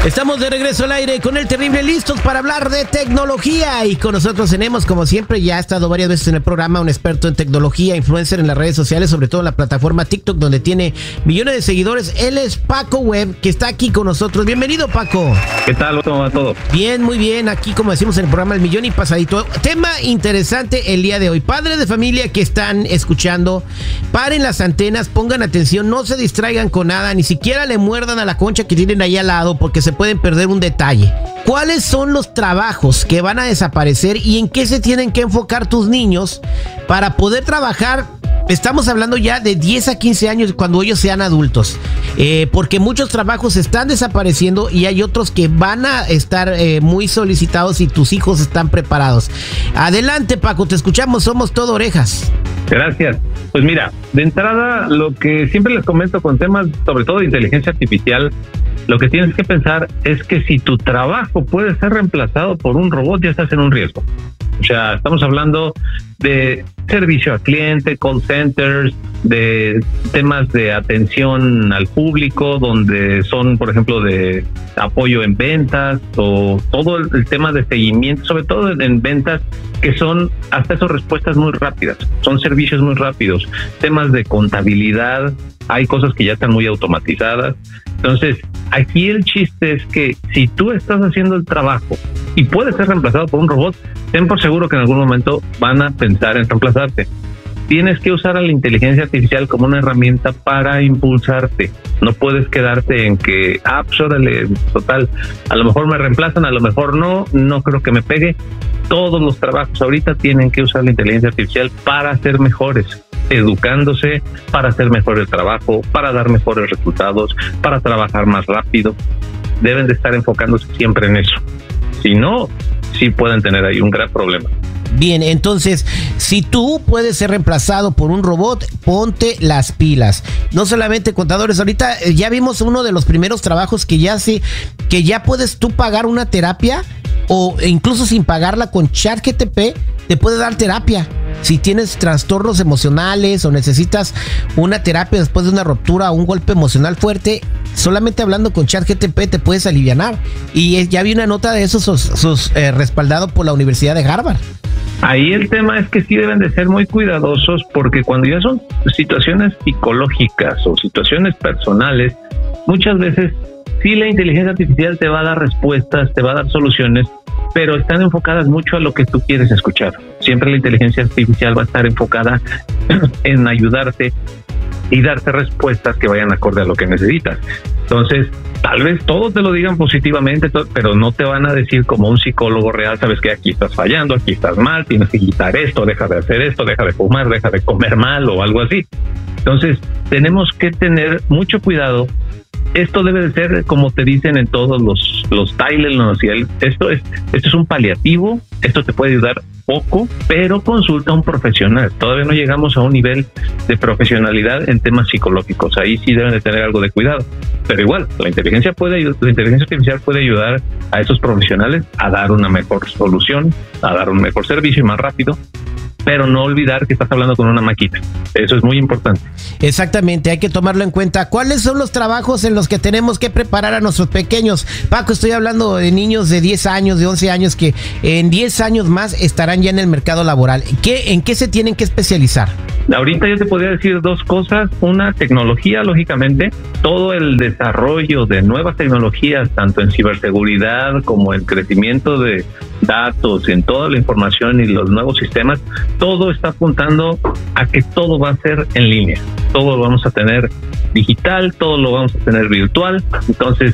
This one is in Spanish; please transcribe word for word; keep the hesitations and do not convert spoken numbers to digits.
Estamos de regreso al aire con el terrible, listos para hablar de tecnología, y con nosotros tenemos, como siempre, ya ha estado varias veces en el programa, un experto en tecnología, influencer en las redes sociales, sobre todo en la plataforma TikTok, donde tiene millones de seguidores. Él es Paco Webb, que está aquí con nosotros. Bienvenido, Paco. ¿Qué tal? ¿Cómo va todo? Bien, muy bien. Aquí, como decimos en el programa, el millón y pasadito. Tema interesante el día de hoy. Padres de familia que están escuchando, paren las antenas, pongan atención, no se distraigan con nada, ni siquiera le muerdan a la concha que tienen ahí al lado, porque se pueden perder un detalle. ¿Cuáles son los trabajos que van a desaparecer y en qué se tienen que enfocar tus niños para poder trabajar? Estamos hablando ya de diez a quince años, cuando ellos sean adultos, eh, porque muchos trabajos están desapareciendo y hay otros que van a estar eh, muy solicitados y tus hijos están preparados. Adelante, Paco, te escuchamos, somos todo orejas. Gracias. Pues mira, de entrada, lo que siempre les comento con temas, sobre todo de inteligencia artificial, lo que tienes que pensar es que si tu trabajo puede ser reemplazado por un robot, ya estás en un riesgo. O sea, estamos hablando de servicio al cliente, call centers, de temas de atención al público, donde son, por ejemplo, de apoyo en ventas, o todo el, el tema de seguimiento, sobre todo en ventas, que son hasta eso respuestas muy rápidas, son servicios muy rápidos. Temas de contabilidad, hay cosas que ya están muy automatizadas. Entonces, aquí el chiste es que si tú estás haciendo el trabajo y puedes ser reemplazado por un robot, ten por seguro que en algún momento van a pensar en reemplazarte. Tienes que usar a la inteligencia artificial como una herramienta para impulsarte. No puedes quedarte en que, ah, pues órale, total, a lo mejor me reemplazan, a lo mejor no, no creo que me pegue. Todos los trabajos ahorita tienen que usar la inteligencia artificial para ser mejores, educándose, para hacer mejor el trabajo, para dar mejores resultados, para trabajar más rápido. Deben de estar enfocándose siempre en eso. Si no, sí pueden tener ahí un gran problema. Bien, entonces, si tú puedes ser reemplazado por un robot, ponte las pilas. No solamente contadores, ahorita ya vimos uno de los primeros trabajos que ya sí, que ya puedes tú pagar una terapia, o incluso sin pagarla, con ChatGPT te puede dar terapia. Si tienes trastornos emocionales o necesitas una terapia después de una ruptura o un golpe emocional fuerte, solamente hablando con ChatGPT te puedes alivianar. Y ya vi una nota de eso, sus, sus, eh, respaldado por la Universidad de Harvard. Ahí el tema es que sí deben de ser muy cuidadosos, porque cuando ya son situaciones psicológicas o situaciones personales, muchas veces sí la inteligencia artificial te va a dar respuestas, te va a dar soluciones, pero están enfocadas mucho a lo que tú quieres escuchar. Siempre la inteligencia artificial va a estar enfocada en ayudarte y darte respuestas que vayan acorde a lo que necesitas. Entonces, tal vez todos te lo digan positivamente, pero no te van a decir como un psicólogo real, sabes que aquí estás fallando, aquí estás mal, tienes que quitar esto, deja de hacer esto, deja de fumar, deja de comer mal o algo así. Entonces, tenemos que tener mucho cuidado. Esto debe de ser, como te dicen en todos los, los Tylenol, esto es, esto es un paliativo, esto te puede ayudar poco, pero consulta a un profesional. Todavía no llegamos a un nivel de profesionalidad en temas psicológicos, ahí sí deben de tener algo de cuidado. Pero igual, la inteligencia puede, la inteligencia artificial puede ayudar a esos profesionales a dar una mejor solución, a dar un mejor servicio y más rápido. Pero no olvidar que estás hablando con una máquina. Eso es muy importante. Exactamente, hay que tomarlo en cuenta. ¿Cuáles son los trabajos en los que tenemos que preparar a nuestros pequeños? Paco, estoy hablando de niños de diez años, de once años, que en diez años más estarán ya en el mercado laboral. ¿Qué, ¿En qué se tienen que especializar? Ahorita yo te podría decir dos cosas. Una, tecnología, lógicamente. Todo el desarrollo de nuevas tecnologías, tanto en ciberseguridad como en crecimiento de datos, en toda la información y los nuevos sistemas, todo está apuntando a que todo va a ser en línea. Todo lo vamos a tener digital, todo lo vamos a tener virtual. Entonces,